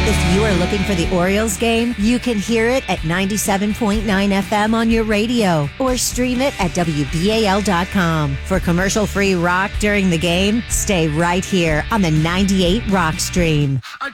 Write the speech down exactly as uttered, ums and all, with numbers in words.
If you are looking for the Orioles game, you can hear it at ninety-seven point nine F M on your radio or stream it at W B A L dot com. For commercial-free rock during the game, stay right here on the ninety-eight Rock Stream.